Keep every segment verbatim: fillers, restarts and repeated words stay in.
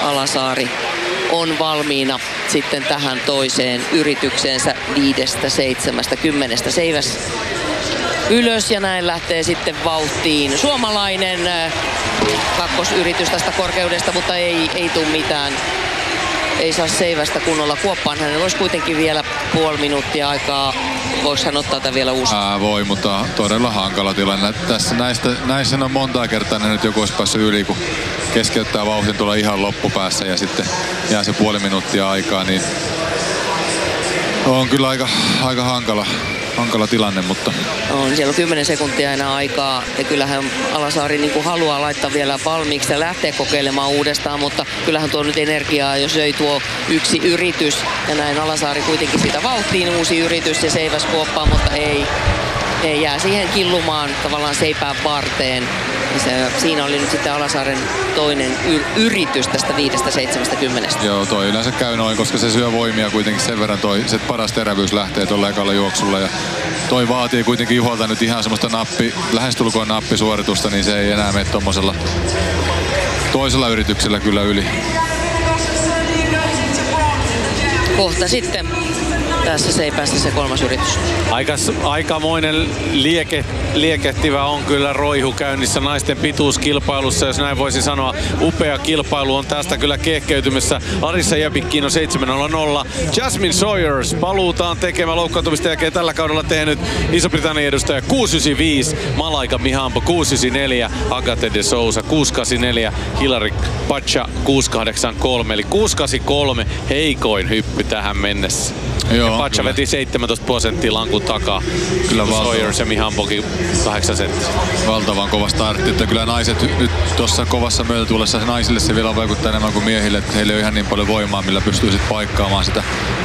Alasaari on valmiina sitten tähän toiseen yritykseensä viidestä, seitsemästä, kymmenestä. Seiväs ylös ja näin lähtee sitten vauhtiin. Suomalainen kakkosyritys tästä korkeudesta, mutta ei, ei tule mitään. Ei saa Seivästä kunnolla kuoppaan. Hänellä olisi kuitenkin vielä puoli minuuttia aikaa. Voisi hän ottaa tämän vielä uusi? Ää, voi, mutta todella hankala tilanne. Tässä näistä, näissä on montaa kertaa ne nyt joku olisi päässyt yli, kun keskeyttää vauhdin tuolla ihan loppupäässä ja sitten jää se puoli minuuttia aikaa, niin on kyllä aika, aika hankala. Hankala tilanne, mutta... On, siellä on kymmenen sekuntia enää aikaa ja kyllähän Alasaari niin kuin haluaa laittaa vielä valmiiksi ja lähteä kokeilemaan uudestaan, mutta kyllähän tuo nyt energiaa, jos ei tuo yksi yritys ja näin Alasaari kuitenkin siitä vauhtiin uusi yritys ja Seiväs kuoppaa, mutta ei, ei jää siihen killumaan tavallaan seipään varteen. Se, siinä oli nyt sitten Alasaaren toinen y- yritys tästä viidestä, seitsemästä, kymmenestä. Joo, toi yleensä käy noin, koska se syö voimia kuitenkin sen verran toi, se paras terävyys lähtee tuolla ekalla juoksulla. Ja toi vaatii kuitenkin Juholta nyt ihan semmoista nappi, lähestulkoon nappisuoritusta, niin se ei enää mene tommosella toisella yrityksellä kyllä yli. Kohta sitten tässä Seipässä se kolmas yritys. Aika, aikamoinen lieke, liekehtivä on kyllä roihu käynnissä naisten pituuskilpailussa, jos näin voisi sanoa. Upea kilpailu on tästä kyllä kehkeytymässä. Larissa Jäpikkino seitsemän nolla nolla. Jasmine Sawyers paluutaan tekemään loukkaantumista jälkeen tällä kaudella tehnyt Iso-Britannian edustaja kuusi yhdeksänkymmentäviisi. Malaika Mihambo kuusi yhdeksänkymmentäneljä. Agate de Sousa kuusi kahdeksankymmentäneljä. Hilary Pacha kuusi kahdeksankymmentäkolme. Eli kuusi kahdeksankymmentäkolme heikoin hyppy tähän mennessä. Joo, ja Pacha veti seitsemäntoista prosenttia lankun takaa. Kyllä Sawyers ja Mihambokin kahdeksan senttiä. Valtavan kova startti, että kyllä naiset nyt tuossa kovassa myötätuulessa, naisille se vielä vaikuttaa enemmän kuin miehille, että heillä ei ole ihan niin paljon voimaa, millä pystyy sitten paikkaamaan sitä,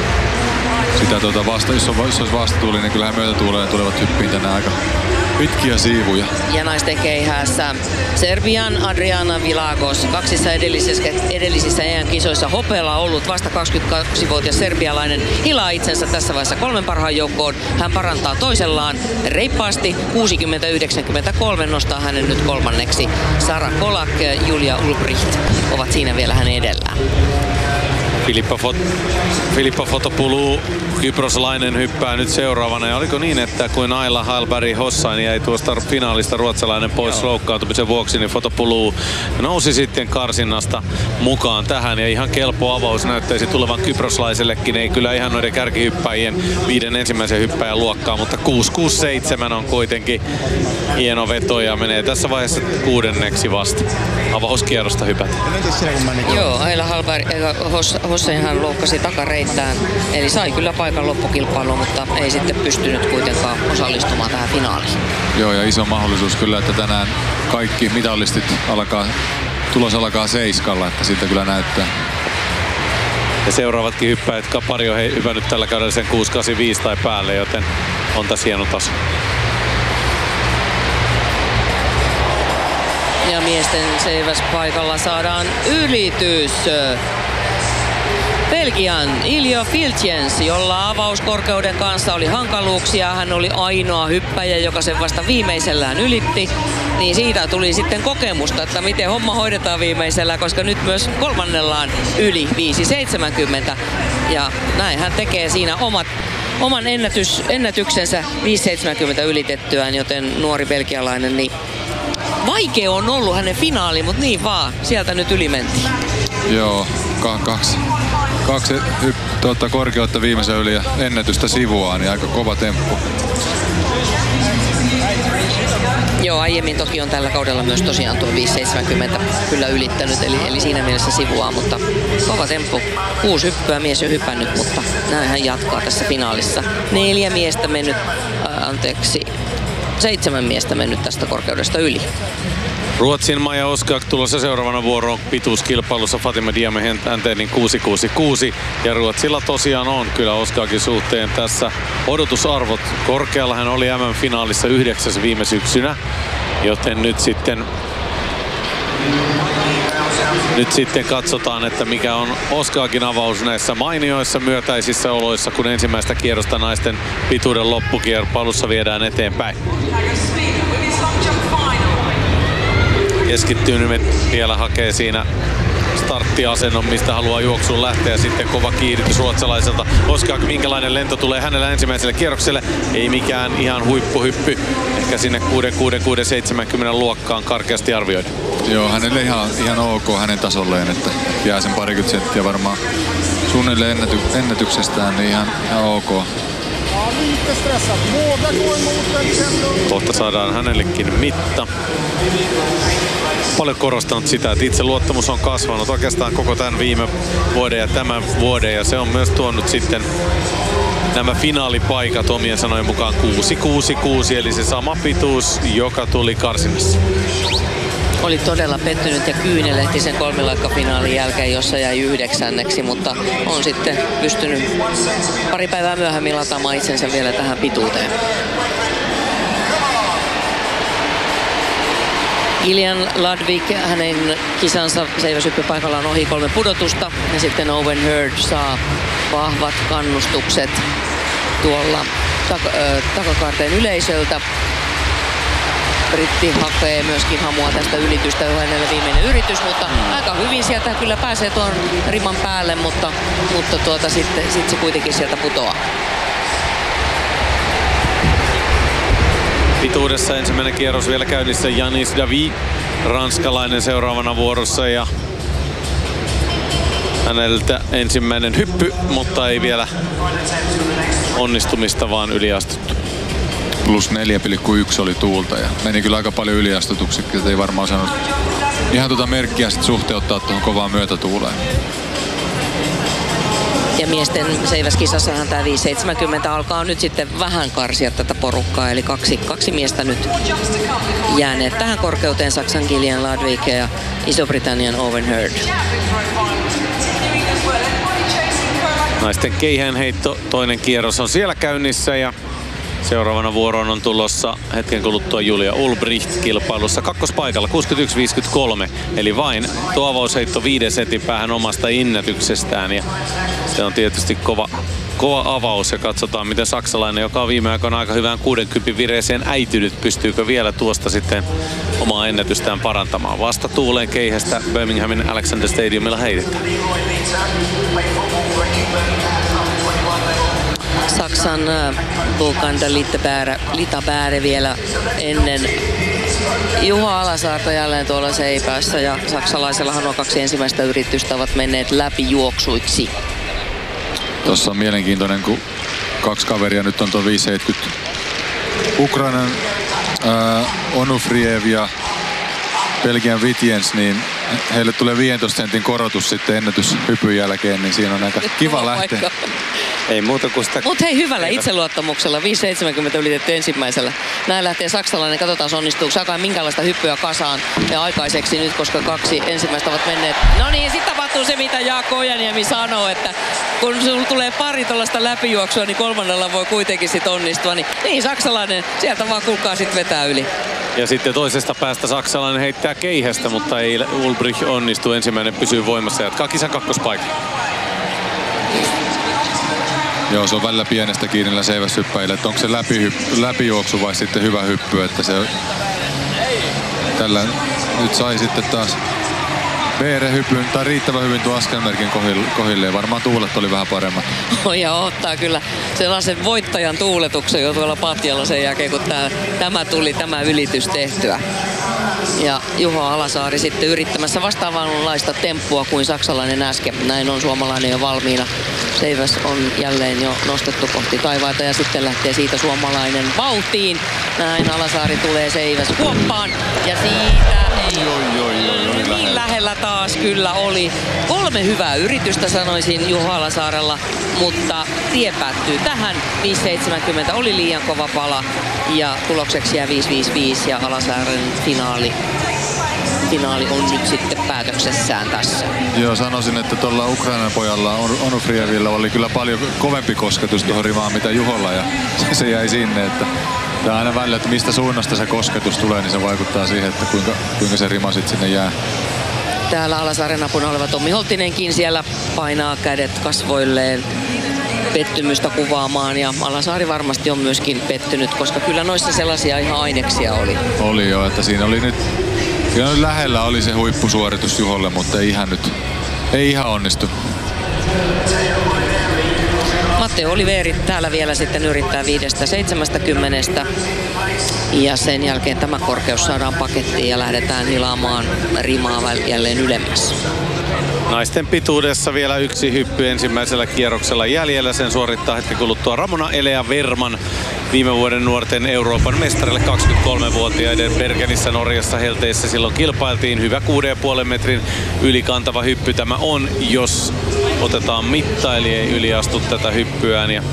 sitä tuota vasta, jos, on, jos olisi vastatuuli, niin kyllähän myötätuuleen tulevat hyppiin tänne aika pitkiä siivuja. Ja naisten keihäässä Serbian Adriana Vilagos, kaksissa edellisissä, edellisissä E M-kisoissa hopealla ollut vasta kaksikymmentäkaksivuotias serbialainen, hilaa itsensä tässä vaiheessa kolmen parhaan joukkoon. Hän parantaa toisellaan reippaasti, kuusikymmentä yhdeksänkymmentäkolme nostaa hänen nyt kolmanneksi. Sara Kolak ja Julia Ulbricht ovat siinä vielä hänen edellään. Filippa, Fot Filippa Fotopoulou, kyproslainen, hyppää nyt seuraavana. Ja oliko niin, että kuin Ayla Halberg Hossain jäi tuosta finaalista ruotsalainen pois loukkaantumisen vuoksi, niin Fotopoulou nousi sitten karsinnasta mukaan tähän. Ja ihan kelpo avaus näyttäisi tulevan kyproslaisellekin. Ei kyllä ihan noiden kärkihyppäjien viiden ensimmäisen hyppäjän luokkaa, mutta kuusi kuusi seitsemän on kuitenkin hieno veto ja menee tässä vaiheessa kuudenneksi vasta avauskierrosta hypätä. Joo, Ayla Halberg Hossainhan loukkasi takareittään, eli sai kyllä paikan loppukilpailuun, mutta ei sitten pystynyt kuitenkaan osallistumaan tähän finaaliin. Joo, ja iso mahdollisuus kyllä, että tänään kaikki mitallistit alkaa, tulos alkaa seiskalla, että siltä kyllä näyttää. Ja seuraavatkin hyppäjät, Kapari on hypännyt tällä kaudella sen kuusi kahdeksankymmentäviisi tai päälle, joten on tässä hieno taso. Ja miesten seiväspaikalla saadaan ylitys. Belgian Iljo Filtjens, jolla avauskorkeuden kanssa oli hankaluuksia. Hän oli ainoa hyppäjä, joka sen vasta viimeisellään ylitti. Niin siitä tuli sitten kokemusta, että miten homma hoidetaan viimeisellä, koska nyt myös kolmannellaan yli viisi seitsemänkymmentä. Ja näin hän tekee siinä omat, oman ennätys, ennätyksensä viisi seitsemänkymmentä ylitettyään, joten nuori belgialainen, niin vaikea on ollut hänen finaali, mutta niin vaan, sieltä nyt yli mentiin. Joo, kaksi. Kaksi hyp, tuota, korkeutta viimeisen yli ja ennätystä sivuaan, niin aika kova temppu. Joo, aiemmin toki on tällä kaudella myös tosiaan tuo viisi seitsemänkymmentä kyllä ylittänyt, eli, eli siinä mielessä sivuaa, mutta kova temppu. Kuusi hyppyä mies jo hypännyt, mutta näin hän jatkaa tässä finaalissa. Neljä miestä mennyt, äh, anteeksi, seitsemän miestä mennyt tästä korkeudesta yli. Ruotsin Maja Oskak tulossa seuraavana vuoroon pituuskilpailussa Fatima Diame Häntenin kuusi kuusi kuusi. Ja Ruotsilla tosiaan on kyllä Oskakin suhteen tässä odotusarvot korkealla. Hän oli M M-finaalissa yhdeksäs viime syksynä, joten nyt sitten, nyt sitten katsotaan, että mikä on Oskakin avaus näissä mainioissa myötäisissä oloissa, kun ensimmäistä kierrosta naisten pituuden loppukilpailussa viedään eteenpäin. Keskittynyt vielä hakee siinä starttiasennon, mistä haluaa juoksuun lähteä, ja sitten kova kiiritys ruotsalaiselta. Koska minkälainen lento tulee hänellä ensimmäiselle kierrokselle, ei mikään ihan huippuhyppy, ehkä sinne kuusi kuusi kuusi seitsemänkymmentä luokkaan karkeasti arvioida. Joo, hänelle ihan, ihan ok hänen tasolleen, että jää sen parikymmentä senttiä varmaan suunnilleen ennäty, ennätyksestään, niin ihan, ihan ok. Kohta saadaan hänellekin mitta. Paljon korostanut sitä, että itseluottamus on kasvanut oikeastaan koko tämän viime vuoden ja tämän vuoden, ja se on myös tuonut sitten nämä finaalipaikat omien sanojen mukaan kuusi kuusi kuusi, eli se sama pituus, joka tuli karsinnassa. Oli todella pettynyt ja kyynelehti sen kolmiloikkafinaalin jälkeen, jossa jäi yhdeksänneksi, mutta on sitten pystynyt pari päivää myöhemmin lataamaan itsensä vielä tähän pituuteen. Gillian Ludwig, hänen kisansa seiväshyppypaikalla on ohi kolme pudotusta, ja sitten Owen Hurd saa vahvat kannustukset tuolla tak- ö, takakaarteen yleisöltä. Britti hakee myöskin hamua tästä ylitystä, hänelle viimeinen yritys, mutta aika hyvin sieltä kyllä pääsee tuon riman päälle, mutta, mutta tuota, sitten, sitten se kuitenkin sieltä putoaa. Pituudessa ensimmäinen kierros vielä käynnissä, Yanis Davi, ranskalainen seuraavana vuorossa, ja häneltä ensimmäinen hyppy, mutta ei vielä onnistumista, vaan yliastuttu. Plus neljä pilkku yksi oli tuulta ja meni kyllä aika paljon yliastutuksikin, että ei varmaan saanut ihan tuota merkkiä sit suhteuttaa tuohon kovaan myötätuuleen. Ja miesten seiväskisassahan tämä viisi seitsemänkymmentä alkaa nyt sitten vähän karsia tätä porukkaa, eli kaksi, kaksi miestä nyt jääneet tähän korkeuteen, Saksan Gillian Ludwig ja Iso-Britannian Owen Hurd. Naisten keihäänheitto, toinen kierros on siellä käynnissä, ja seuraavana vuoroon on tulossa hetken kuluttua Julia Ulbricht kilpailussa kakkospaikalla kuusikymmentäyksi viisikymmentäkolme. Eli vain tuo avausheitto viiden setin päähän omasta ennätyksestään. Ja se on tietysti kova, kova avaus, ja katsotaan miten saksalainen, joka on viime aikoina aika hyvään kuudenkymmenen vireeseen äitynyt, pystyykö vielä tuosta sitten omaa ennätystään parantamaan. Vasta tuuleen keihästä Birminghamin Alexander Stadiumilla heitetään. Saksan Vulkanda Litabääre vielä ennen Juho Alasaarta jälleen tuolla seipäässä, ja saksalaisellahan nuo kaksi ensimmäistä yritystä ovat menneet läpi juoksuiksi. Tuossa on mielenkiintoinen, kun kaksi kaveria nyt on tuon viisi seitsemänkymmentä. Ukrainan äh, Onufriev ja Belgian Vitjens, niin heille tulee viidentoista sentin korotus sitten ennätyshypyn jälkeen, niin siinä on aika kiva lähteä. Ei muuta kuin sitä. Mutta hei, hyvällä itseluottamuksella, viisi seitsemänkymmentä ylitetty ensimmäisellä. Näin lähtee saksalainen, katsotaan onnistuuko, saakaan minkälaista hyppyä kasaan ja aikaiseksi nyt, koska kaksi ensimmäistä ovat menneet. No niin, sitten tapahtuu se, mitä Jaakko Ojaniemi sanoo, että kun sulla tulee pari tuollaista läpijuoksua, niin kolmannella voi kuitenkin sit onnistua. Niin, niin saksalainen, sieltä vaan kuulkaa sit vetää yli. Ja sitten toisesta päästä saksalainen heittää keihästä, mutta ei Ulbrich onnistu. Ensimmäinen pysyy voimassa ja jatkaa kisan kakkospaikalla. Joo, se on välillä pienestä kiinni seiväshyppäjille, että onko se läpihyppy, läpijuoksu vai sitten hyvä hyppy, että se tällä nyt sai sitten taas V R-hypyn tai riittävän hyvin tuon askelmerkin kohilleen. Varmaan tuulet oli vähän paremmat. Oh, ja ottaa kyllä sellaisen voittajan tuuletuksen jo tuolla patjalla sen jälkeen, kun tämä, tämä tuli, tämä ylitys tehtyä. Ja Juho Alasaari sitten yrittämässä vastaavanlaista temppua kuin saksalainen äsken. Näin on suomalainen jo valmiina. Seiväs on jälleen jo nostettu kohti taivaita ja sitten lähtee siitä suomalainen vauhtiin. Näin Alasaari tulee Seiväs kuoppaan ja siitä ei niin lähellä. lähellä taas kyllä oli. Kolme hyvää yritystä sanoisin Juho Alasaarella, mutta tie päättyy tähän. viisi seitsemänkymmentä oli liian kova pala ja tulokseksi jää viisi viisi viisi ja Alasaaren finaali. Finaali on nyt sitten päätöksessään tässä. Joo, sanoisin, että tuolla Ukrainan pojalla Onufrievillä oli kyllä paljon kovempi kosketus tuohon rimaan mitä Juholla ja se jäi sinne, että tämä aina välillä, että mistä suunnasta se kosketus tulee, niin se vaikuttaa siihen, että kuinka, kuinka se rima sitten sinne jää. Täällä Alasaaren apuna oleva Tommi Holtinenkin siellä painaa kädet kasvoilleen pettymystä kuvaamaan ja Alasaari varmasti on myöskin pettynyt, koska kyllä noissa sellaisia ihan aineksia oli. Oli jo, että siinä oli nyt, siinä oli lähellä oli se huippusuoritus Juholle, mutta ei ihan nyt Ei ihan onnistu. Matteo Oliveri täällä vielä sitten yrittää viidestä seitsemästäkymmenestä. Ja sen jälkeen tämä korkeus saadaan pakettiin ja lähdetään hilaamaan rimaa jälleen ylemmäs. Naisten pituudessa vielä yksi hyppy ensimmäisellä kierroksella jäljellä. Sen suorittaa hetken kuluttua Ramona Elea Verman, viime vuoden nuorten Euroopan mestarille kaksikymmentäkolmevuotiaiden Bergenissä Norjassa Helteissä. Silloin kilpailtiin hyvä kuuden pilkku viiden metrin ylikantava hyppy. Tämä on, jos otetaan mitta, eli ei yliastu tätä hyppyään. Ja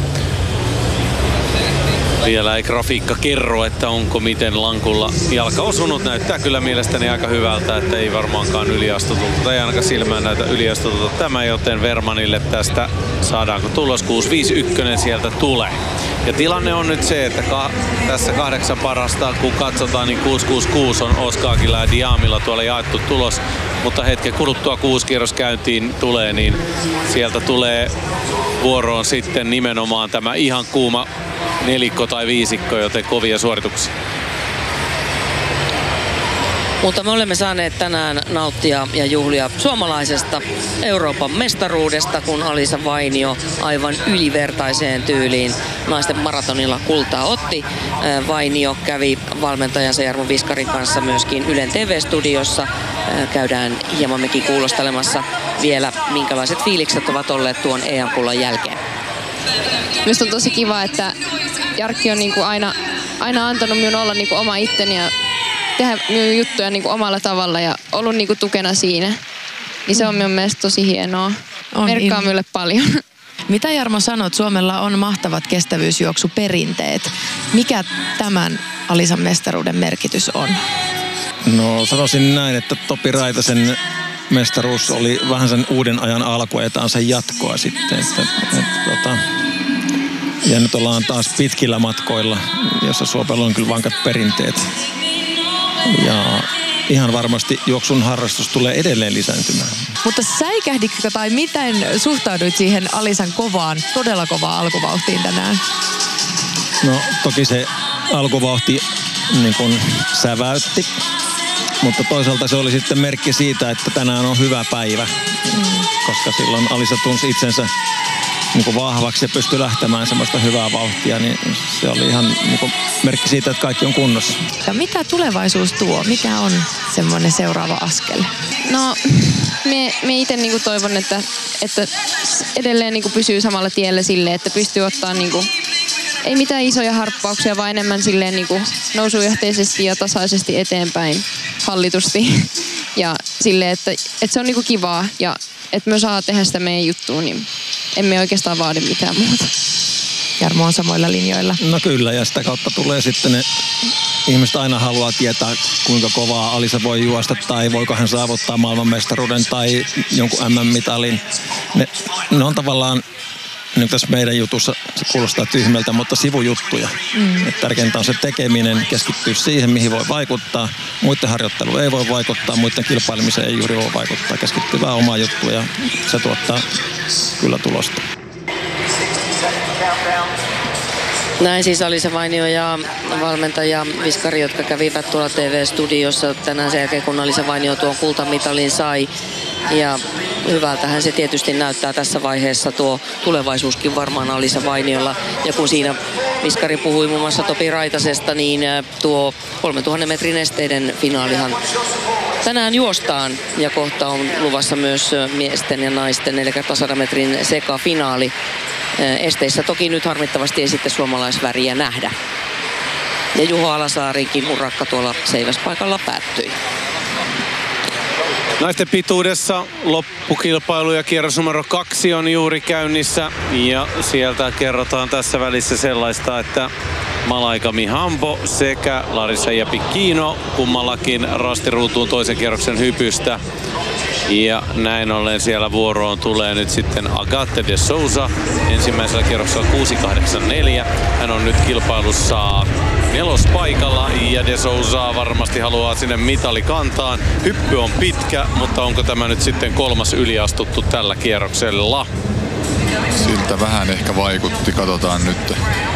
vielä ei grafiikka kerro, että onko miten lankulla jalka osunut. Näyttää kyllä mielestäni aika hyvältä, että ei varmaankaan yliastutulta tai ainakaan silmään näitä yliastutulta tämä, joten Vermanille tästä saadaanko tulos kuusi viisi yksi sieltä tulee. Ja tilanne on nyt se, että ka- tässä kahdeksan parasta, kun katsotaan, niin kuusi kuusi kuusi on Oskaakilla ja Diamilla tuolla jaettu tulos. Mutta hetken kuluttua kuusi kierros käyntiin tulee, niin sieltä tulee vuoroon sitten nimenomaan tämä ihan kuuma nelikko tai viisikko, joten kovia suorituksia. Mutta me olemme saaneet tänään nauttia ja juhlia suomalaisesta Euroopan mestaruudesta, kun Alisa Vainio aivan ylivertaiseen tyyliin naisten maratonilla kultaa otti. Vainio kävi valmentajansa Jarmo Viskarin kanssa myöskin Ylen T V-studiossa. Käydään hieman mekin kuulostelemassa vielä, minkälaiset fiilikset ovat olleet tuon E M-kullan jälkeen. Minusta on tosi kiva, että Jarkki on niinku aina, aina antanut minun olla niinku oma itteni ja tehdä minun juttuja niinku omalla tavalla ja ollut niinku tukena siinä. Niin se on minun mielestä tosi hienoa. On merkkaa il... minulle paljon. Mitä Jarmo sanot? Suomella on mahtavat kestävyysjuoksuperinteet. Mikä tämän Alisan mestaruuden merkitys on? No sanoisin näin, että Topi Raitasen mestaruus oli vähän sen uuden ajan alku ja tämä on sen jatkoa sitten. Että, että, tota, ja nyt ollaan taas pitkillä matkoilla, jossa Suomella on kyllä vankat perinteet. Ja ihan varmasti juoksun harrastus tulee edelleen lisääntymään. Mutta säikähditkö tai miten suhtauduit siihen Alisan kovaan, todella kovaan alkuvauhtiin tänään? No toki se alkuvauhti niin kuin säväytti, mutta toisaalta se oli sitten merkki siitä, että tänään on hyvä päivä, mm. koska silloin Alisa tunsi itsensä niin kuin vahvaksi ja pystyi lähtemään semmoista hyvää vauhtia, niin se oli ihan niin kuin merkki siitä, että kaikki on kunnossa. Ja mitä tulevaisuus tuo? Mikä on semmoinen seuraava askel? No, me, me itse niin kuin toivon, että, että edelleen niin kuin pysyy samalla tiellä silleen, että pystyy ottaa niin kuin, ei mitään isoja harppauksia, vaan enemmän silleen niin kuin nousujohteisesti ja tasaisesti eteenpäin hallitusti. Ja silleen, että, että se on niin kuin kivaa ja että me saa tehdä sitä meidän juttua, niin emme oikeastaan vaadi mitään muuta. Jarmo on samoilla linjoilla. No kyllä, ja sitä kautta tulee sitten ne ihmiset aina haluaa tietää, kuinka kovaa Alisa voi juosta tai voiko hän saavuttaa maailmanmestaruuden tai jonkun M M-mitalin. Ne, ne on tavallaan, niin tässä meidän jutussa se kuulostaa tyhmältä, mutta sivujuttuja. Mm. Et tärkeintä on se tekeminen, keskittyä siihen, mihin voi vaikuttaa. Muiden harjoittelu ei voi vaikuttaa, muiden kilpailemiseen ei juuri voi vaikuttaa. Keskittyy vaan omaan juttuun ja se tuottaa kyllä tulosta. Näin siis Alisa Vainio ja valmentaja Viskari, jotka kävivät tuolla T V-studiossa tänään sen jälkeen, kun Alisa Vainio tuon kultamitalin sai. Ja hyvältähän se tietysti näyttää tässä vaiheessa, tuo tulevaisuuskin varmaan Alisa Vainiolla. Ja kun siinä Viskari puhui muun muassa Topi Raitasesta, niin tuo kolmetuhatta metrin esteiden finaalihan tänään juostaan. Ja kohta on luvassa myös miesten ja naisten neljäkymmentä sadan metrin sekafinaali. Esteissä toki nyt harmittavasti ei sitten suomalaisväriä nähdä. Ja Juho Alasaarinkin urakka tuolla seiväspaikalla päättyi. Naisten pituudessa loppukilpailu ja kierros numero kaksi on juuri käynnissä. Ja sieltä kerrotaan tässä välissä sellaista, että Malaika Mihambo sekä Larissa Japikino kummallakin rastiruutuun toisen kierroksen hypystä. Ja näin ollen siellä vuoroon tulee nyt sitten Agathe de Souza ensimmäisellä kierroksella kuusi kahdeksan neljä. Hän on nyt kilpailussa nelospaikalla ja de Souza varmasti haluaa sinne mitalikantaan. Hyppy on pitkä, mutta onko tämä nyt sitten kolmas yliastuttu tällä kierroksella? Siltä vähän ehkä vaikutti, katsotaan nyt.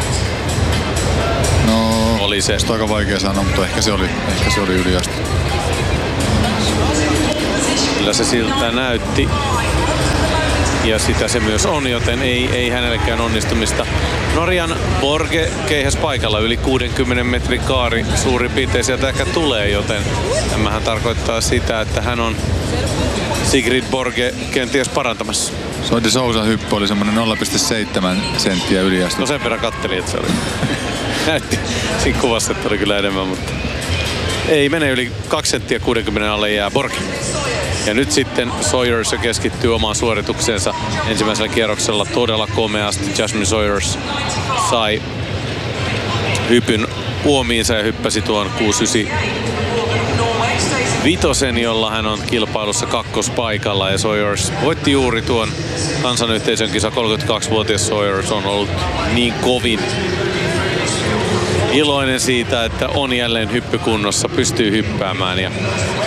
No, oli se. Se on aika vaikea sanoa, mutta ehkä se oli, ehkä se oli yliastuttu. Kyllä se siltä näytti. Ja sitä se myös on, joten ei, ei hänellekään onnistumista. Norjan Borge keihäs paikalla yli kuudenkymmenen metrin kaari suurin piirtein sieltä ehkä tulee, joten tämähän tarkoittaa sitä, että hän on Sigrid Borge kenties parantamassa. Soy de Sousa hyppy oli semmonen nolla pilkku seitsemän senttiä yliastus. No sen verran kattelin, että se oli. Näytti siinä kuvassa, että oli kyllä enemmän, mutta ei mene yli kaksi senttiä kuudenkymmenen alle jää Borge. Ja nyt sitten Sawyers keskittyy omaan suoritukseensa ensimmäisellä kierroksella todella komeasti. Jasmine Sawyers sai hypyn uomiinsa ja hyppäsi tuon kuusi yhdeksänkymmentäviisi, jolla hän on kilpailussa kakkospaikalla. Ja Sawyers voitti juuri tuon kansanyhteisön kisa. kolmekymmentäkaksivuotias Sawyers on ollut niin kovin iloinen siitä, että on jälleen hyppykunnossa, pystyy hyppäämään. Ja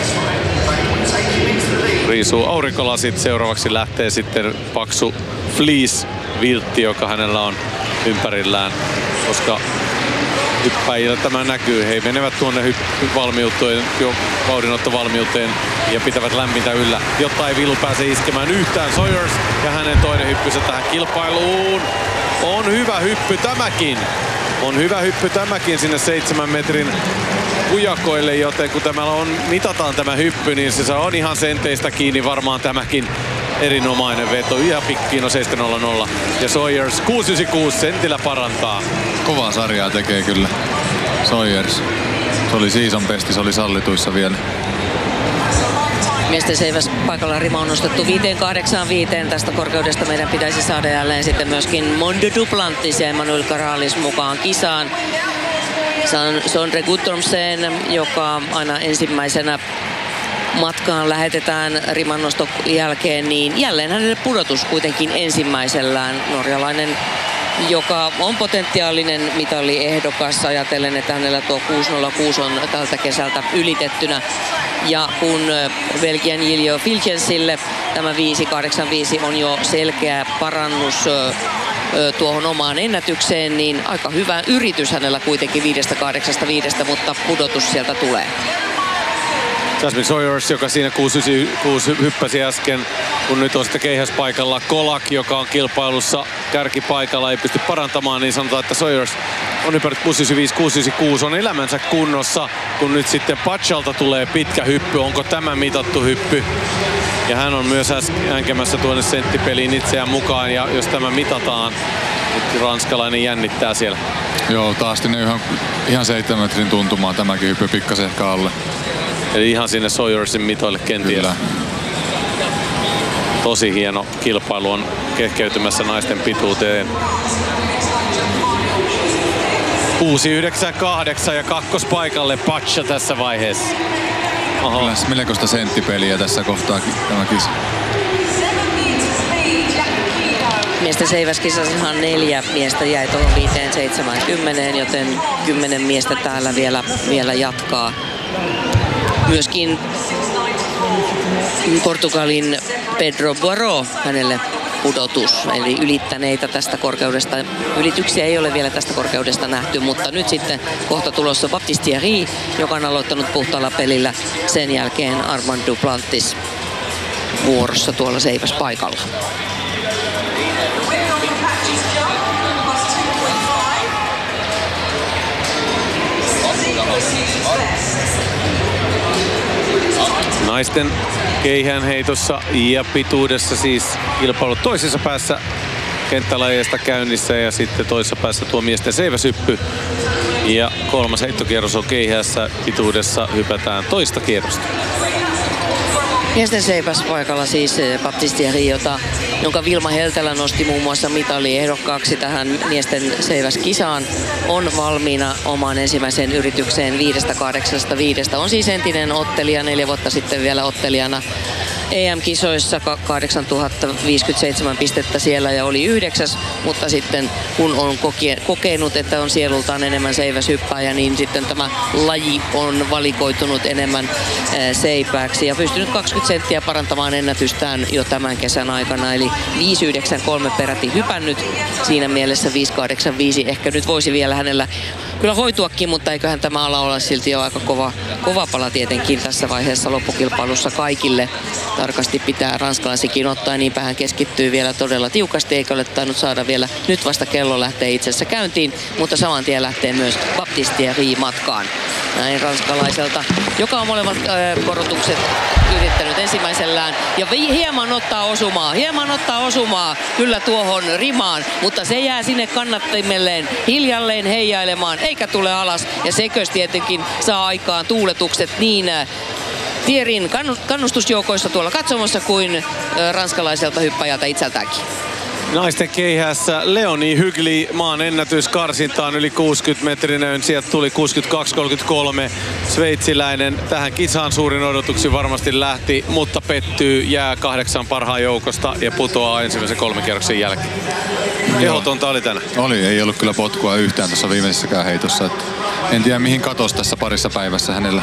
riisuu aurinkolasit. Seuraavaksi lähtee sitten paksu fleece-viltti, joka hänellä on ympärillään, koska hyppäjillä tämä näkyy. He menevät tuonne hyppyvalmiuteen, jo vauhdinottovalmiuteen ja pitävät lämmintä yllä, jotta ei vilu pääse iskemään yhtään. Sawyers ja hänen toinen hyppysä tähän kilpailuun. On hyvä hyppy tämäkin. On hyvä hyppy tämäkin sinne seitsemän metrin kujakoille, joten kun tämä on, mitataan tämä hyppy, niin se on ihan senteistä kiinni varmaan tämäkin erinomainen veto. Ihan pikkiin on seitsemän nolla nolla. Ja Sawyers kuusi yhdeksänkymmentäkuusi sentillä parantaa. Kovaa sarjaa tekee kyllä Sawyers. Se oli season besti, se oli sallituissa vielä. Miesten seiväs paikalla rima on nostettu viisi kahdeksan viisi. Tästä korkeudesta meidän pitäisi saada jälleen sitten myöskin Monde Duplantis ja Emmanuel Caralis mukaan kisaan. Sondre Guttormsen, joka aina ensimmäisenä matkaan lähetetään rimannoston jälkeen, niin jälleen hänelle pudotus kuitenkin ensimmäisellään. Norjalainen, joka on potentiaalinen mitaliehdokas, ajatellen, että hänellä tuo kuusi nolla kuusi on tältä kesältä ylitettynä. Ja kun Belgian Jiljo Filchensille tämä viisi kahdeksan viisi on jo selkeä parannus tuohon omaan ennätykseen, niin aika hyvä yritys hänellä kuitenkin viisi kahdeksan viisi, mutta pudotus sieltä tulee. Jasmine Sawyers, joka siinä kuusi yhdeksänkymmentäkuusi hyppäsi äsken, kun nyt on sitten keihäspaikalla Kolak, joka on kilpailussa kärkipaikalla, ei pysty parantamaan, niin sanotaan, että Sawyers on hypännyt kuusi yhdeksänkymmentäviisi kuusi yhdeksänkymmentäkuusi, on elämänsä kunnossa, kun nyt sitten Pachalta tulee pitkä hyppy. Onko tämä mitattu hyppy? Ja hän on myös änkemässä tuonne senttipeliin itseään mukaan, ja jos tämä mitataan, nyt ranskalainen jännittää siellä. Joo, taas ne ihan, ihan seitsemän metrin tuntumaan tämäkin hyppy pikkasen ehkä alle. Eli ihan sinne Sawyersin mitoille kenties. Kyllä. Tosi hieno kilpailu on kehkeytymässä naisten pituuteen. kuusi yhdeksän kahdeksan ja kakkospaikalle Pacha tässä vaiheessa. Oho. Kyllä melkoista senttipeliä tässä kohtaa tämä kisa. Miesten seiväskisassahan neljä miestä jäi tuohon viisi seitsemänkymmentä, joten kymmenen miestä täällä vielä, vielä jatkaa. Myöskin Portugalin Pedro Boiro, hänelle pudotus, eli ylittäneitä tästä korkeudesta. Ylityksiä ei ole vielä tästä korkeudesta nähty, mutta nyt sitten kohta tulossa Baptiste Thierry, joka on aloittanut puhtaalla pelillä. Sen jälkeen Armand Duplantis vuorossa tuolla seiväspaikalla. Naisten keihäänheitossa ja pituudessa siis kilpailu toisessa päässä kenttälajeista käynnissä ja sitten toisessa päässä tuo miesten seiväshyppy. Ja kolmas heittokierros on keihäässä, pituudessa hypätään toista kierrosta. Miesten seiväspaikalla siis Baptiste Thierry, jota, jonka Vilma Heltelä nosti muun muassa mitaliehdokkaaksi tähän miesten seiväskisaan, on valmiina omaan ensimmäiseen yritykseen viisi kahdeksan viisi. On siis entinen ottelija, neljä vuotta sitten vielä ottelijana E M-kisoissa, kahdeksantuhatta viisikymmentäseitsemän pistettä siellä ja oli yhdeksäs, mutta sitten kun on koke- kokenut, että on sielultaan enemmän seiväshyppääjä, niin sitten tämä laji on valikoitunut enemmän seipääksi ja pystynyt kaksikymmentä senttiä parantamaan ennätystään jo tämän kesän aikana, eli viisi yhdeksän kolme peräti hypännyt. Siinä mielessä viisi kahdeksan viisi ehkä nyt voisi vielä hänellä kyllä hoituakin, mutta eiköhän tämä ala olla silti jo aika kova, kova pala tietenkin tässä vaiheessa loppukilpailussa kaikille. tarkasti pitää ranskalaisikin ottaa. Niinpä hän keskittyy vielä todella tiukasti, eikä ole tainnut saada vielä. Nyt vasta kello lähtee itse asiassa käyntiin, mutta saman tien lähtee myös Baptiste Thierry matkaan. Näin ranskalaiselta, joka on molemmat äh, korotukset yrittänyt ensimmäisellään ja hieman ottaa osumaa, hieman ottaa osumaa kyllä tuohon rimaan, mutta se jää sinne kannattimelleen hiljalleen heijailemaan eikä tule alas ja sekös tietenkin saa aikaan tuuletukset niin äh, Thierryn kannustusjoukoissa tuolla katsomassa kuin äh, ranskalaiselta hyppäjältä itseltäänkin. Naisten keihässä Leonie Hugli maan ennätys karsintaan yli kuusikymmentä metrinen. Sieltä tuli kuusikymmentäkaksi kolmekymmentäkolme. Sveitsiläinen tähän kisaan suurin odotuksi varmasti lähti, mutta pettyy, jää kahdeksan parhaan joukosta ja putoaa ensimmäisen kolmen kierroksen jälkeen. Tehotonta oli tänään. Oli, ei ollut kyllä potkua yhtään tuossa viimeisessäkään heitossa. Että en tiedä mihin katosi tässä parissa päivässä hänellä.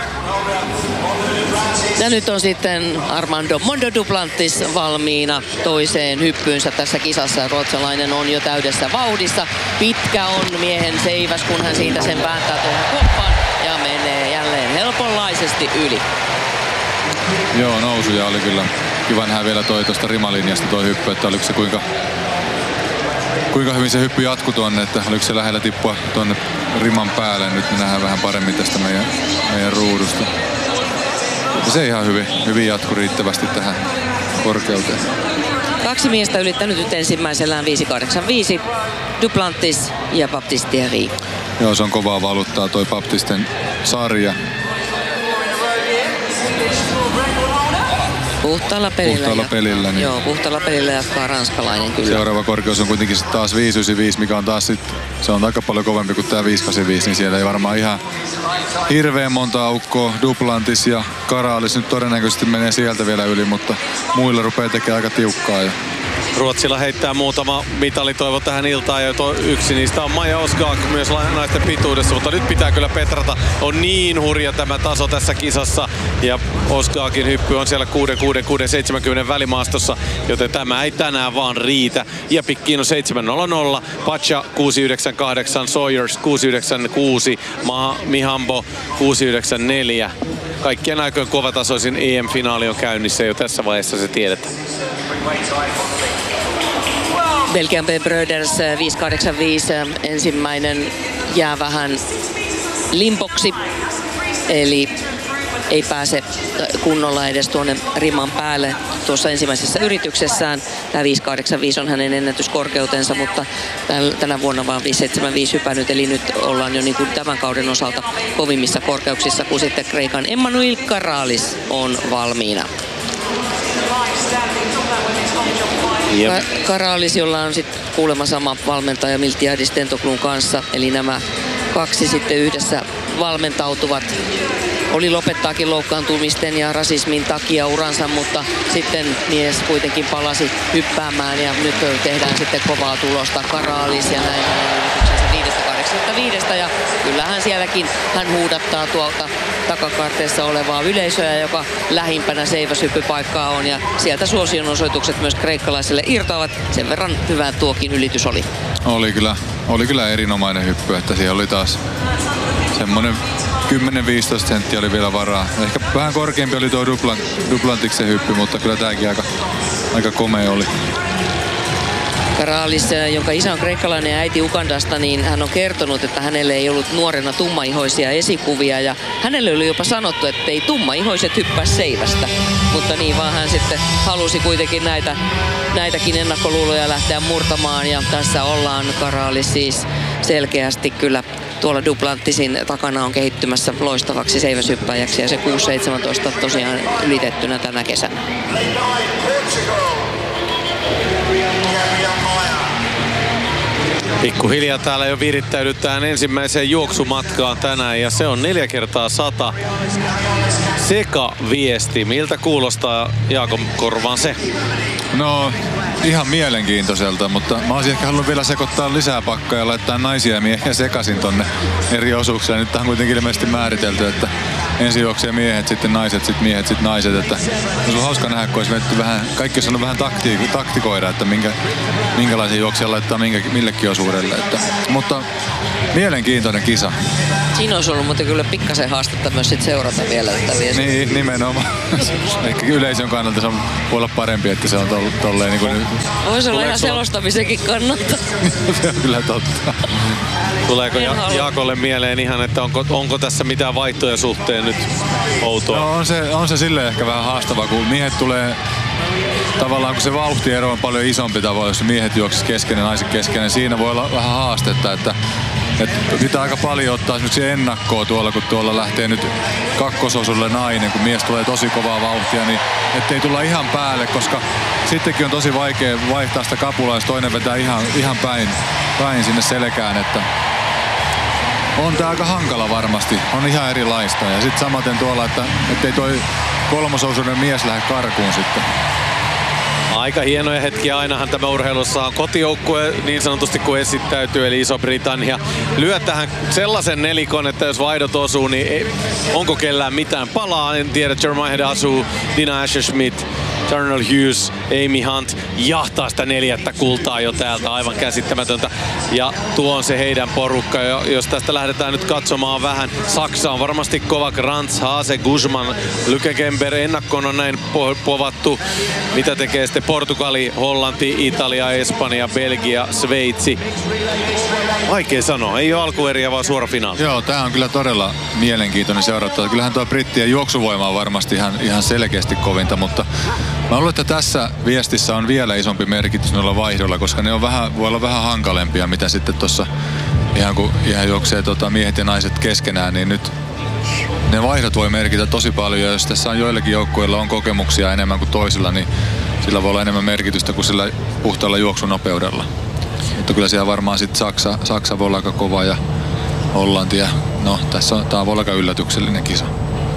Ja nyt on sitten Armando Mondo Duplantis valmiina toiseen hyppyynsä tässä kisassa. Ruotsalainen on jo täydessä vauhdissa. Pitkä on miehen seiväs, kun hän siitä sen vääntää tuohon koppaan ja menee jälleen helponlaisesti yli. Joo, nousuja oli kyllä. Kiva nähdä vielä toi tuosta rimalinjasta toi hyppy, että oliko se kuinka, kuinka hyvin se hyppy jatkui tuonne, että oliko se lähellä tippua tuonne riman päälle. Nyt me nähdään vähän paremmin tästä meidän, meidän ruudusta. Ja se ihan hyvin, hyvin jatkui riittävästi tähän korkeuteen. Kaksi miestä ylittänyt nyt ensimmäisellään viisi kahdeksan viisi. Duplantis ja Baptiste Thierry. Joo, se on kovaa valuuttaa toi Baptisten sarja. Puhtaalla pelillä. Puhtaalla pelillä. Niin. Joo, puhtaalla pelillä jatkaa ranskalainen kyllä. Seuraava korkeus on kuitenkin taas viisi yhdeksänkymmentäviisi, mikä on taas sit, se on aika paljon kovempi kuin tää viisi kahdeksankymmentäviisi, niin siellä ei varmaan ihan hirveän monta aukkoa. Duplantis ja Karalis nyt todennäköisesti menee sieltä vielä yli, mutta muilla rupeaa tekemään aika tiukkaa. Ja Ruotsilla heittää muutama mitalitoivo tähän iltaan ja to, yksi niistä on Maja Oskaak myös naisten pituudessa, mutta nyt pitää kyllä petrata. On niin hurja tämä taso tässä kisassa ja Oskaakin hyppy on siellä kuusi kuusi kuusi seitsemänkymmentä välimaastossa, joten tämä ei tänään vaan riitä. Iapikkiin on seitsemän nolla nolla, Pacha kuusi yhdeksän kahdeksan, Sawyers kuusi yhdeksän kuusi, Maha Mihambo kuusi yhdeksän neljä. Kaikkien aikojen kovatasoisin E M-finaali on käynnissä jo tässä vaiheessa, se tiedetään. Belgian B. Bröders viisi kahdeksan viisi ensimmäinen jää vähän limpoksi, eli ei pääse kunnolla edes tuonne riman päälle tuossa ensimmäisessä yrityksessään. Tämä viisi kahdeksan viisi on hänen ennätyskorkeutensa, mutta tänä vuonna vaan viisi seitsemän viisi hypännyt, eli nyt ollaan jo niin kuin tämän kauden osalta kovimmissa korkeuksissa, kun sitten Kreikan Emmanuel Karalis on valmiina. Yep. Karalis, jolla on sitten kuulemma sama valmentaja Miltiadis Tentoglun kanssa, eli nämä kaksi sitten yhdessä valmentautuvat. Oli lopettaakin loukkaantumisten ja rasismin takia uransa, mutta sitten mies kuitenkin palasi hyppäämään ja nyt tehdään sitten kovaa tulosta. Karalis ja näin hänen yrityksensä viisi kahdeksankymmentäviisi ja kyllähän sielläkin hän huudattaa tuolta takakarteessa olevaa yleisöä, joka lähimpänä seiväshyppypaikkaa on ja sieltä suosionosoitukset myös kreikkalaisille irtoavat. Sen verran hyvä tuokin ylitys oli. Oli kyllä, oli kyllä erinomainen hyppy, että siellä oli taas semmoinen kymmenen viisitoista senttiä oli vielä varaa. Ehkä vähän korkeampi oli tuo Duplan, Duplantiksen hyppy, mutta kyllä tääkin aika, aika komea oli. Karalis, jonka isä on kreikkalainen ja äiti Ugandasta, niin hän on kertonut, että hänelle ei ollut nuorena tummaihoisia esikuvia ja hänelle oli jopa sanottu, että ei tummaihoiset hyppää seivästä. Mutta niin vaan hän sitten halusi kuitenkin näitä, näitäkin ennakkoluuloja lähteä murtamaan ja tässä ollaan. Karalis siis selkeästi kyllä tuolla Duplantisin takana on kehittymässä loistavaksi seiväshyppäjäksi ja se kuusi seitsemäntoista tosiaan ylitettynä tänä kesänä. Pikkuhiljaa täällä jo virittäydytään ensimmäiseen juoksumatkaan tänään ja se on neljä kertaa sata. Seka-viesti. Miltä kuulostaa Jaakon korvaan se? No ihan mielenkiintoiselta, mutta mä olisin ehkä halunnut vielä sekoittaa lisää pakkaa ja laittaa naisia ja miehiä sekaisin tonne eri osuuksia. Nyt on kuitenkin ilmeisesti määritelty, että ensin juoksee miehet, sitten naiset, sitten miehet, sitten naiset. Että olisi hauska nähdä, kun olisi vetty vähän, kaikki olisi vähän takti, taktikoida, että minkä, minkälaisia juoksia laittaa minkä, millekin osuudelle. Että, mutta Mielenkiintoinen kisa. Siinä olisi ollut muuten kyllä pikkasen haastetta myös sit seurata vielä tätä viestiä. Niin, nimenomaan. Ehkä yleisön kannalta se on, voi olla parempi, että se on tol, tolleen niin kuin nyt. Voisi olla ihan selostamisenkin kannattaa. Se on kyllä totta. Tuleeko ja- Jaakolle mieleen ihan, että onko, onko tässä mitään vaihtoja suhteen nyt outoa? No on se, on se silleen ehkä vähän haastavaa, kun miehet tulee tavallaan, kun se vauhtiero on paljon isompi tavalla, jos miehet juoksis kesken ja naiset kesken, niin siinä voi olla vähän haastetta, että, että pitää aika paljon ottaa esimerkiksi ennakkoa tuolla, kun tuolla lähtee nyt kakkososuudelle nainen, kun mies tulee tosi kovaa vauhtia, niin ettei tulla ihan päälle, koska sittenkin on tosi vaikea vaihtaa sitä kapulaa, jos toinen vetää ihan, ihan päin, päin sinne selkään, että on tää aika hankala varmasti, on ihan erilaista. Ja sitten samaten tuolla, että ettei toi kolmososuuden mies lähde karkuun sitten. Aika hienoja hetkiä ainahan tämä urheilussa on. Kotijoukkue niin sanotusti kun esittäytyy, eli Iso-Britannia lyö tähän sellaisen nelikon, että jos vaihdot osuu, niin ei, onko kellään mitään palaa. En tiedä, Jeremiah asuu, Dina Asher-Smith, Darnell Hughes, Amy Hunt jahtaa sitä neljättä kultaa jo täältä, aivan käsittämätöntä. Ja tuo on se heidän porukka, jos tästä lähdetään nyt katsomaan vähän. Saksa on varmasti kova, Grants, Haase, Guzman, Lykekemper, ennakkoon on näin po- povattu. Mitä tekee sitten Portugali, Hollanti, Italia, Espanja, Belgia, Sveitsi? Vaikea sanoa, ei ole alkueriä vaan suora finaali. Joo, tää on kyllä todella mielenkiintoinen seurattava. Kyllähän tuo brittien juoksuvoima on varmasti ihan, ihan selkeästi kovinta, mutta mä luulen, että tässä viestissä on vielä isompi merkitys noilla vaihdoilla, koska ne on vähän, voi olla vähän hankalempia, mitä sitten tuossa ihan kun ihan juoksee tota, miehet ja naiset keskenään, niin nyt ne vaihdot voi merkitä tosi paljon. Ja jos tässä on joillakin joukkueilla on kokemuksia enemmän kuin toisilla, niin sillä voi olla enemmän merkitystä kuin sillä puhtaalla juoksunopeudella. Mutta kyllä siellä varmaan sitten Saksa, Saksa voi olla aika kova ja Hollanti. Ja no, tässä on, tää voi olla aika yllätyksellinen kisa.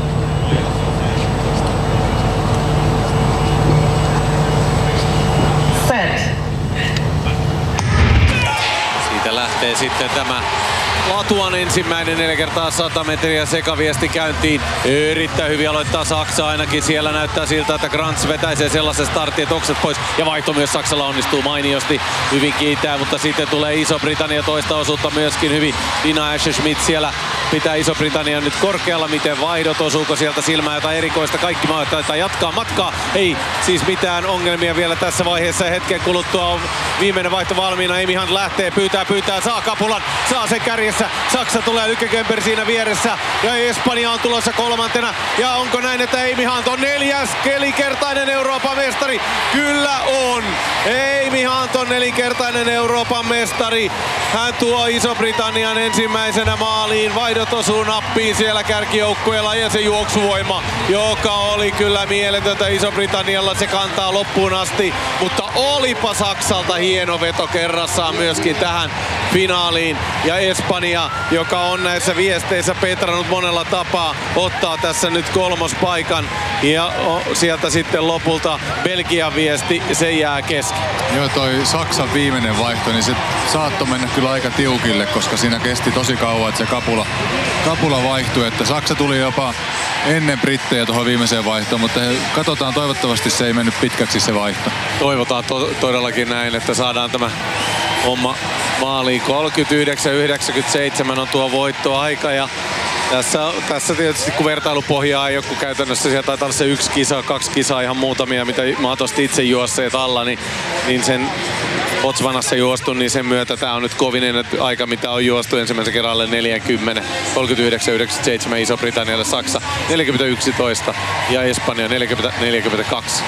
Siitä lähtee sitten tämä Latuan ensimmäinen neljä kertaa sata metriä sekaviesti käyntiin. Erittäin hyvin aloittaa Saksa ainakin. Siellä näyttää siltä, että Grants vetäisee sellaisen startin, että okset pois. Ja vaihto myös Saksalla onnistuu mainiosti. Hyvin kiitää, mutta sitten tulee Iso-Britannia toista osuutta myöskin hyvin. Dina Asher-Smith siellä pitää Iso-Britannia nyt korkealla. Miten vaihdot, osuuko sieltä silmää jotain erikoista? Kaikki maat taitaa jatkaa matkaa. Ei siis mitään ongelmia vielä tässä vaiheessa. Hetken kuluttua on viimeinen vaihto valmiina. Amy Hunt lähtee, pyytää, pyytää, saa kapulan, saa sen kärjessä. Saksa tulee, Lykekemper siinä vieressä ja Espanja on tulossa kolmantena. Ja onko näin, että Amy Hunt on neljäs nelinkertainen Euroopan mestari? Kyllä on! Amy Hunt on nelinkertainen Euroopan mestari. Hän tuo Iso-Britannian ensimmäisenä maaliin. Vaihdot osuu nappiin siellä kärkijoukkueella ja se juoksuvoima, joka oli kyllä mieletöntä Iso-Britannialla. Se kantaa loppuun asti, mutta olipa Saksalta hieno veto kerrassaan myöskin tähän finaaliin. Ja Espanja, joka on näissä viesteissä petrannut monella tapaa, ottaa tässä nyt kolmospaikan. Ja sieltä sitten lopulta Belgian viesti, se jää kesken. Joo, toi Saksan viimeinen vaihto, niin se saattoi mennä kyllä aika tiukille, koska siinä kesti tosi kauan, että se kapula, kapula vaihtui. Että Saksa tuli jopa ennen brittejä tuohon viimeiseen vaihtoon, mutta he, katsotaan, toivottavasti se ei mennyt pitkäksi se vaihto. Toivotaan to- todellakin näin, että saadaan tämä homma maaliin. kolmekymmentäyhdeksän yhdeksänkymmentäseitsemän on tuo voittoaika ja tässä, tässä tietysti kun vertailupohjaa ei joku käytännössä, siellä taitaa olla se yksi kisa, kaksi kisaa, ihan muutamia, mitä mahdollisesti itse juosseet alla, niin, niin sen Botswanassa juostu, niin sen myötä tämä on nyt kovinen aika, mitä on juostu ensimmäisen kerran alle neljäkymmentä. kolmekymmentäyhdeksän yhdeksänkymmentäseitsemän Iso-Britannialle, Saksa neljäkymmentä yksitoista ja Espanja neljäkymmentä neljäkymmentäkaksi.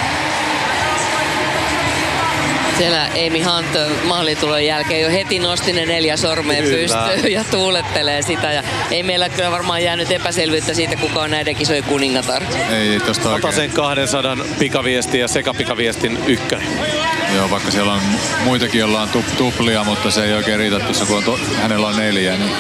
Siellä Amy Hunt maalitulon jälkeen jo heti nosti ne neljä sormeen pystyyn ja tuulettelee sitä. Ja ei meillä kyllä varmaan jäänyt epäselvyyttä siitä, kuka on näiden kisojen kuningatar. Ei tosta oikein. Ota sen kahdensadan pikaviestin ja sekapikaviestin ykkönen. Joo, vaikka siellä on muitakin, joilla on tup- tuplia, mutta se ei oikein riitä tuossa, kun on to- hänellä on neljä. Niin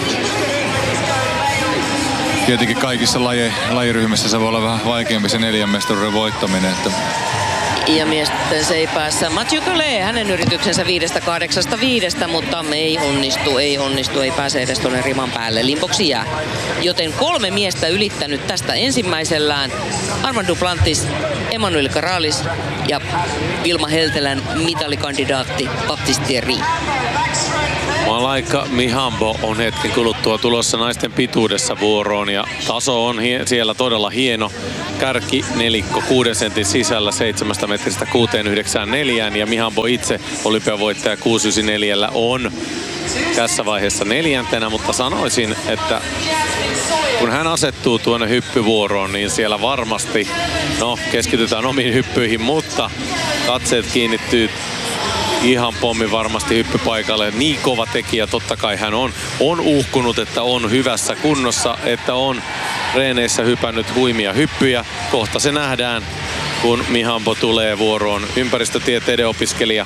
tietenkin kaikissa laji- lajiryhmissä se voi olla vähän vaikeampi se neljän mestaruuden voittaminen. Että Ja miesten seipäässä Mathieu Collet, hänen yrityksensä viidestä kahdeksasta viidestä, mutta ei onnistu, ei onnistu, ei pääse edes tuonne riman päälle. Limboksi jää. Joten kolme miestä ylittänyt tästä ensimmäisellään. Armand Duplantis Emmanuel Karalis ja Vilma Heltelän mitalikandidaatti Baptiste Thierry. Malaika Mihambo on hetken kuluttua tulossa naisten pituudessa vuoroon ja taso on hie- siellä todella hieno. Kärki nelikko kuuden sentin sisällä seitsemästä metristä kuuteen yhdeksään neljään ja Mihambo itse olympiavoittaja kuusi yhdeksänkymmentäneljä on tässä vaiheessa neljäntenä, mutta sanoisin, että kun hän asettuu tuonne hyppyvuoroon, niin siellä varmasti, no keskitytään omiin hyppyihin, mutta katseet kiinnittyy ihan pommi varmasti hyppypaikalle. Niin kova tekijä totta kai hän on. On uhkunut, että on hyvässä kunnossa, että on reeneissä hypännyt huimia hyppyjä. Kohta se nähdään, kun Mihambo tulee vuoroon. Ympäristötieteiden opiskelija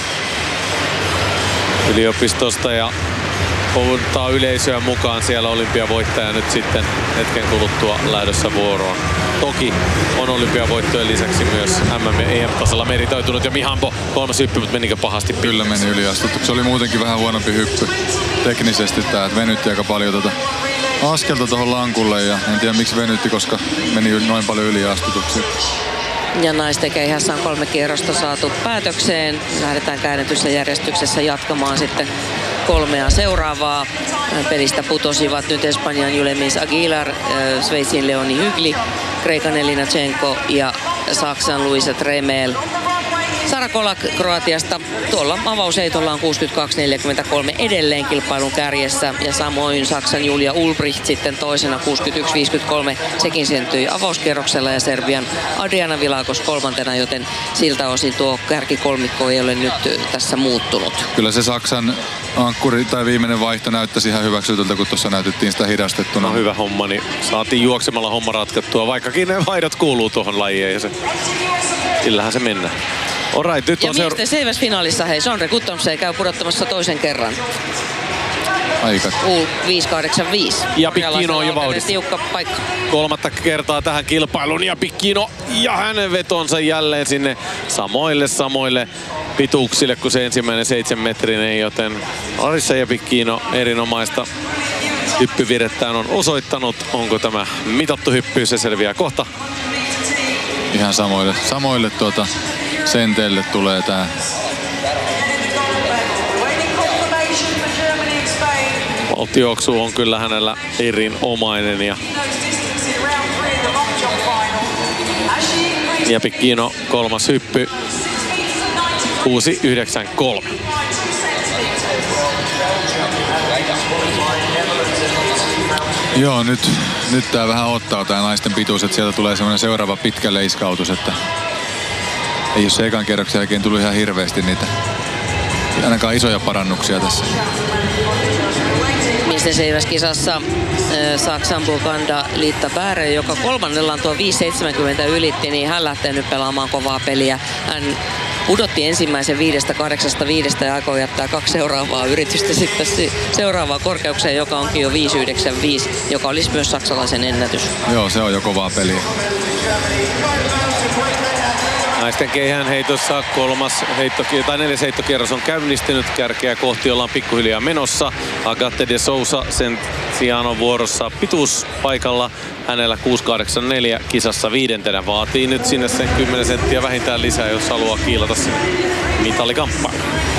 yliopistosta ja ottaa yleisöä mukaan siellä olympiavoittaja nyt sitten hetken kuluttua lähdössä vuoroon. Toki on olympiavoittojen lisäksi myös M M- ja E M-tasolla meritoitunut ja Mihambo kolmas hyppy, mutta menikö pahasti? Kyllä meni yliastuttu. Se oli muutenkin vähän huonompi hyppy teknisesti tää, että venytti aika paljon tota askelta tuohon lankulle ja en tiedä miksi venytti, koska meni noin paljon yliastutuksi. Ja naisten keihässä on kolme kierrosta saatu päätökseen. Lähdetään käännetyssä järjestyksessä jatkamaan sitten kolmea seuraavaa. Pelistä putosivat nyt Espanjan Julemis Aguilar, Sveitsin Leoni Hygli, Kreikan Elina Tsenko ja Saksan Luisa Tremel. Sara Kolak Kroatiasta tuolla avausheitolla on kuusikymmentäkaksi neljäkymmentäkolme edelleen kilpailun kärjessä ja samoin Saksan Julia Ulbricht sitten toisena kuusikymmentäyksi viisikymmentäkolme. Sekin syntyi avauskierroksella ja Serbian Adriana Vilakos kolmantena, joten siltä osin tuo kärkikolmikko ei ole nyt tässä muuttunut. Kyllä se Saksan ankkuri tai viimeinen vaihto näyttäisi ihan hyväksytyltä, kun tuossa näytettiin sitä hidastettuna. No hyvä homma, niin saatiin juoksemalla homma ratkattua, vaikkakin ne vaihdot kuuluu tuohon lajiin ja se, sillähän se mennään. Alright, nyt ja on seura- miesten seiväsfinaalissa hei, Sondre Guttormsen käy pudottamassa toisen kerran. Aika. U viisi kahdeksan viisi. Ja Pikkino on jo vauhdissa. Tiukka paikka. Kolmatta kertaa tähän kilpailuun ja Pikkino ja hänen vetonsa jälleen sinne samoille samoille pituuksille kuin se ensimmäinen seitsemänmetrinen, joten Larissa ja Pikkino erinomaista hyppyvirettään on osoittanut. Onko tämä mitattu hyppy, se selviää kohta. Ihan samoille, samoille tuota senteille tulee tää. Valtijuoksu on kyllä hänellä erinomainen ja ja Pikkino kolmas hyppy kuusi yhdeksän kolme. Joo, nyt, nyt tää vähän ottaa tää naisten pituus, että sieltä tulee semmoinen seuraava pitkä leiskautus, että ei ole se ekan kerroksen jälkeen tullut ihan hirveästi niitä, ainakaan isoja parannuksia tässä. Miesten seiväskisassa äh, Saksan Buganda Liitta Bäre, joka kolmannellaan tuo viisi seitsemänkymmentä ylitti, niin hän lähtee nyt pelaamaan kovaa peliä. Hän pudotti ensimmäisen viidestä kahdeksasta viidestä ja aikoo jättää kaksi seuraavaa yritystä sitten seuraavaan korkeukseen, joka onkin jo viisi yhdeksän viisi, joka olisi myös saksalaisen ennätys. Joo, se on jo kovaa peliä. Naisten keihään heitossa kolmas heitto, tai neljäs heittokierros on käynnistynyt. Kärkeä kohti ollaan pikkuhiljaa menossa. Agate de Sousa sen sijaan on vuorossa pituuspaikalla. Hänellä kuusi kahdeksan neljä kisassa viidentenä. Vaatii nyt sinne sen kymmenen senttiä vähintään lisää, jos haluaa kiilata sinne mitalikamppaan.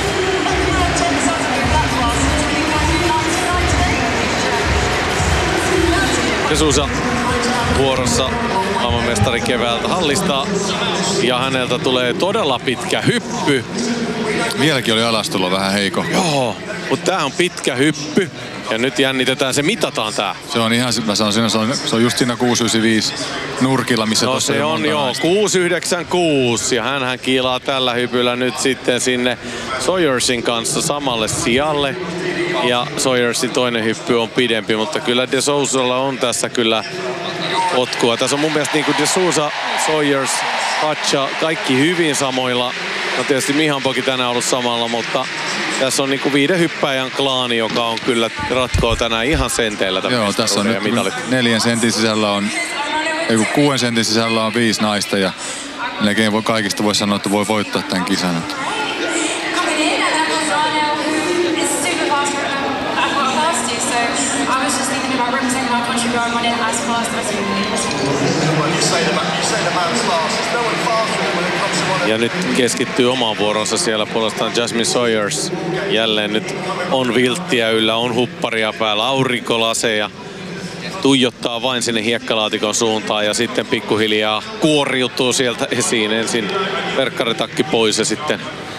De Sousa vuorossa maailmanmestari keväältä hallista ja häneltä tulee todella pitkä hyppy. Vieläkin oli alastulo vähän heiko. Joo, mutta tää on pitkä hyppy ja nyt jännitetään, se mitataan tää. Se on ihan, mä sanon, se on, se on just siinä kuusi yhdeksänkymmentäviisi nurkilla, missä no tossa se on joo, kuusi yhdeksänkymmentäkuusi ja hänhän kiilaa tällä hypyllä nyt sitten sinne Sawyersin kanssa samalle sijalle. Ja Sawyersin toinen hyppy on pidempi, mutta kyllä De Sousalla on tässä kyllä potkua. Tässä on mun mielestä niin kuin De Sousa, Sawyers, Hatcha, kaikki hyvin samoilla. No tietysti Mihambokin tänään ollut samalla, mutta tässä on niin kuin viiden hyppäjän klaani, joka on kyllä ratkoo tänään ihan senteillä. Joo, tässä on nyt neljän sentin sisällä on, ei kun kuuden sentin sisällä on viisi naista ja melkein voi, kaikista voi sanoa, että voi voittaa tämän kisan. Ja nyt keskittyy omaan vuoronsa siellä puolestaan Jasmine Sawyers. Jälleen nyt on vilttiä yllä, on hupparia päällä, aurinkolaseja. Tuijottaa vain sinne hiekkalaatikon suuntaan ja sitten pikkuhiljaa kuoriutuu sieltä esiin. Ensin verkkaritakki pois ja sitten